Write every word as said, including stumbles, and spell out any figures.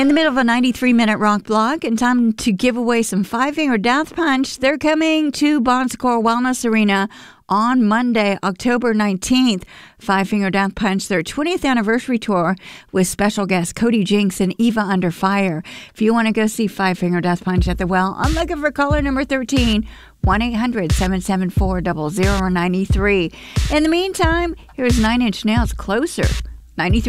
In the middle of a ninety-three minute rock block, and time to give away some Five Finger Death Punch. They're coming to Bon Secours Wellness Arena on Monday, October nineteenth. Five Finger Death Punch, their twentieth anniversary tour with special guests Cody Jinks and Eva Under Fire. If you want to go see Five Finger Death Punch at the Well, I'm looking for caller number thirteen, one eight hundred seven seven four zero zero nine three. In the meantime, here's Nine Inch Nails, Closer. ninety-three